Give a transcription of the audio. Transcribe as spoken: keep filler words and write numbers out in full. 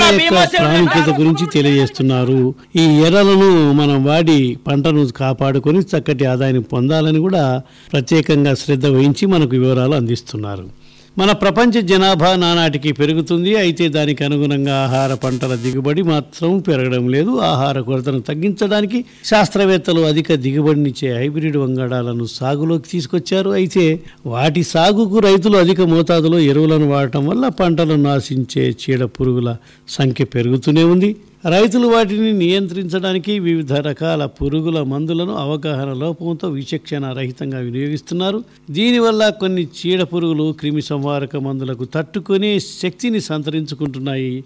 యొక్క ప్రాముఖ్యత గురించి తెలియజేస్తున్నారు. ఈ ఎర్రలను మనం వాడి పంటను కాపాడుకొని చక్కటి ఆదాయాన్ని పొందాలని కూడా ప్రత్యేకంగా శ్రద్ధ వహించి మనకు వివరాలు అందిస్తున్నారు. మన ప్రపంచ జనాభా నానాటికి పెరుగుతుంది. అయితే దానికి అనుగుణంగా ఆహార పంటల దిగుబడి మాత్రం పెరగడం లేదు. ఆహార కొరతను తగ్గించడానికి శాస్త్రవేత్తలు అధిక దిగుబడినిచ్చే హైబ్రిడ్ వంగడాలను సాగులోకి తీసుకొచ్చారు. అయితే వాటి సాగుకు రైతులు అధిక మోతాదులో ఎరువులను వాడటం వల్ల పంటలను నాశించే చీడ పురుగుల సంఖ్య పెరుగుతూనే ఉంది. రైతులు వాటిని నియంత్రించడానికి వివిధ రకాల పురుగుల మందులను అవగాహన లోపంతో విచక్షణ రహితంగా వినియోగిస్తున్నారు. దీనివల్ల కొన్ని చీడ పురుగులు క్రిమి సంహారక మందులకు తట్టుకునే శక్తిని సంతరించుకుంటున్నాయి.